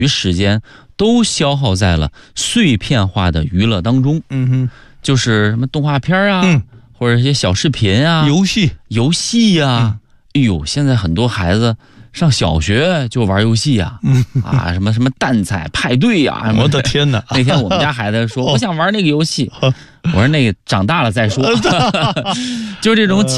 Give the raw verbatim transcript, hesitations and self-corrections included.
余时间都消耗在了碎片化的娱乐当中。 嗯哼， 就是什么动画片啊， 嗯， 或者一些小视频啊， 游戏， 游戏呀、啊。哎呦，现在很多孩子上小学就玩游戏呀、啊，嗯啊，什么什么蛋彩派对呀、啊， 我的天哪！ 那天我们家孩子说，我想玩那个游戏，我说那个长大了再说，就这种。